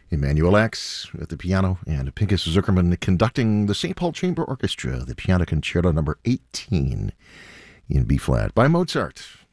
Emanuel Ax at the piano and Pinchas Zuckerman conducting the St. Paul Chamber Orchestra, the Piano Concerto number 18 in B-flat by Mozart.